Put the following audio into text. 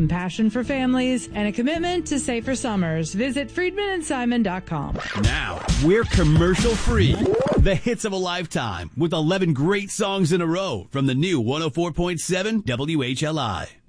compassion for families, and a commitment to safer summers. Visit FriedmanandSimon.com. Now, we're commercial-free. The hits of a lifetime with 11 great songs in a row from the new 104.7 WHLI.